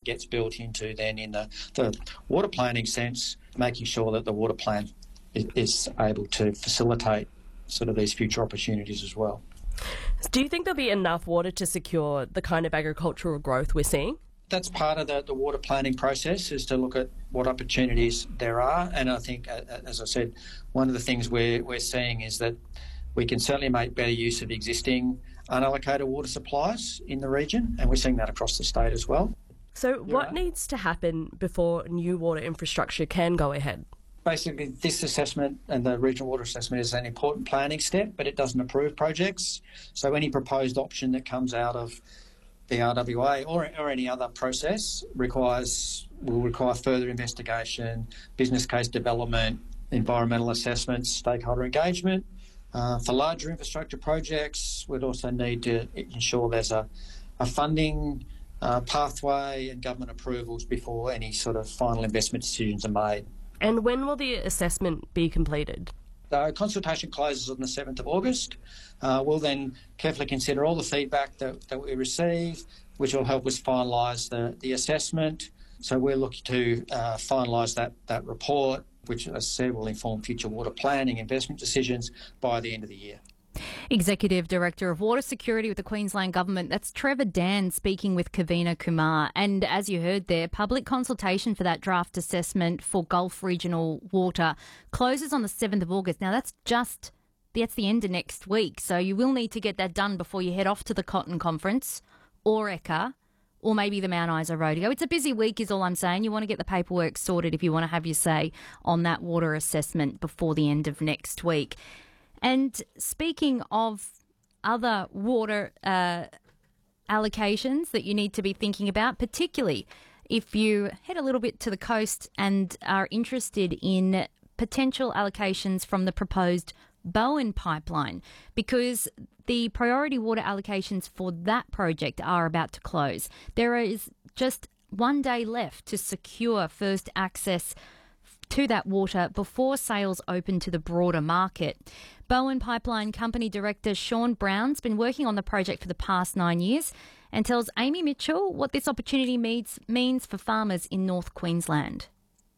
gets built into then in the water planning sense, making sure that the water plan is able to facilitate sort of these future opportunities as well. Do you think there'll be enough water to secure the kind of agricultural growth we're seeing? That's part of the water planning process, is to look at what opportunities there are. And I think, as I said, one of the things we're seeing is that we can certainly make better use of existing unallocated water supplies in the region, and we're seeing that across the state as well. So what needs to happen before new water infrastructure can go ahead? Basically, this assessment and the regional water assessment is an important planning step, but it doesn't approve projects. So any proposed option that comes out of the RWA or any other process will require further investigation, business case development, environmental assessments, stakeholder engagement. For larger infrastructure projects, we'd also need to ensure there's a funding pathway and government approvals before any sort of final investment decisions are made. And when will the assessment be completed? The consultation closes on the 7th of August. We'll then carefully consider all the feedback that we receive, which will help us finalise the assessment. So we're looking to finalise that report, which, as I said, will inform future water planning investment decisions by the end of the year. Executive Director of Water Security with the Queensland Government, that's Trevor Dan speaking with Kavina Kumar. And as you heard there, public consultation for that draft assessment for Gulf Regional Water closes on the 7th of August. Now, that's the end of next week, so you will need to get that done before you head off to the Cotton Conference or ECA or maybe the Mount Isa Rodeo. It's a busy week is all I'm saying. You want to get the paperwork sorted if you want to have your say on that water assessment before the end of next week. And speaking of other water allocations that you need to be thinking about, particularly if you head a little bit to the coast and are interested in potential allocations from the proposed Bowen pipeline, because the priority water allocations for that project are about to close. There is just 1 day left to secure first access to that water before sales open to the broader market. Bowen Pipeline Company Director Sean Brown's been working on the project for the past 9 years and tells Amy Mitchell what this opportunity means for farmers in North Queensland.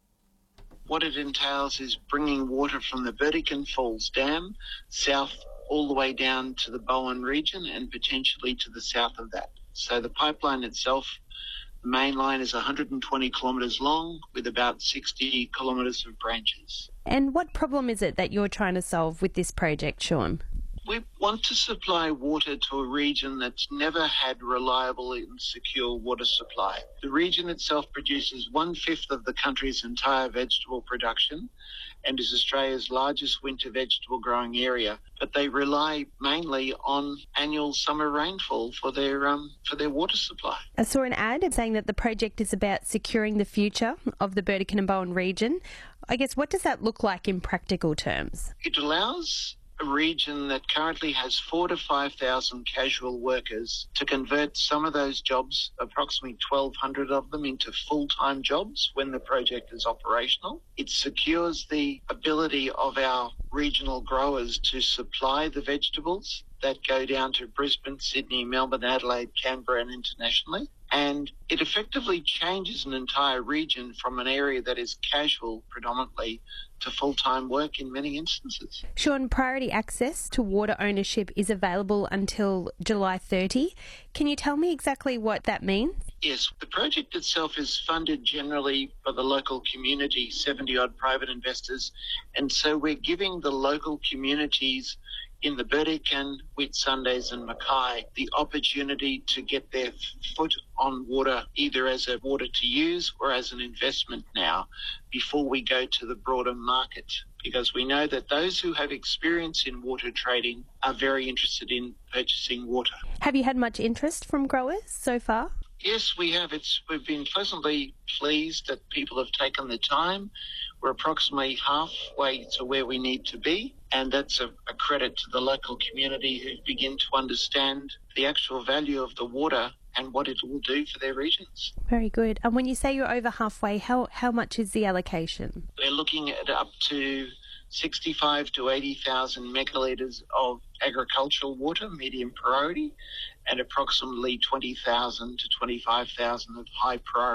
What it entails is bringing water from the Burdekin Falls Dam south all the way down to the Bowen region and potentially to the south of that. So the pipeline itself, the main line, is 120 kilometres long with about 60 kilometres of branches. And what problem is it that you're trying to solve with this project, Sean? We want to supply water to a region that's never had reliable and secure water supply. The region itself produces 1/5 of the country's entire vegetable production and is Australia's largest winter vegetable growing area, but they rely mainly on annual summer rainfall for their water supply. I saw an ad saying that the project is about securing the future of the Burdekin and Bowen region. I guess, what does that look like in practical terms? It allows a region that currently has 4,000 to 5,000 casual workers to convert some of those jobs, approximately 1,200 of them, into full-time jobs when the project is operational. It secures the ability of our regional growers to supply the vegetables that go down to Brisbane, Sydney, Melbourne, Adelaide, Canberra and internationally. And it effectively changes an entire region from an area that is casual predominantly to full-time work in many instances. Sean, priority access to water ownership is available until July 30. Can you tell me exactly what that means? Yes, the project itself is funded generally by the local community, 70-odd private investors, and so we're giving the local communities in the Burdekin, Whitsundays and Mackay the opportunity to get their foot on water, either as a water to use or as an investment now, before we go to the broader market. Because we know that those who have experience in water trading are very interested in purchasing water. Have you had much interest from growers so far? Yes, we have. We've been pleasantly pleased that people have taken the time. We're approximately halfway to where we need to be, and that's a credit to the local community who begin to understand the actual value of the water and what it will do for their regions. Very good. And when you say you're over halfway, how much is the allocation? We're looking at up to 65 to 80,000 megalitres of agricultural water, medium priority, and approximately 20,000 to 25,000 of high priority.